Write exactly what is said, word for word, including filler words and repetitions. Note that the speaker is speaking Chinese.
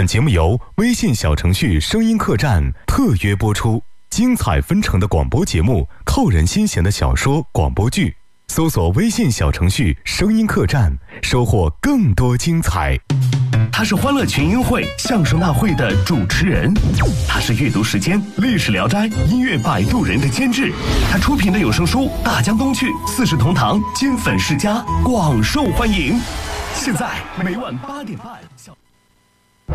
本节目由微信小程序声音客栈特约播出，精彩纷呈的广播节目，扣人心弦的小说广播剧，搜索微信小程序声音客栈，收获更多精彩。 他是欢乐群英会相声大会的主持人，他是阅读时间历史聊斋音乐摆渡人的监制，他出品的有声书《大江东去》四世同堂金粉世家广受欢迎。现在每晚八点半。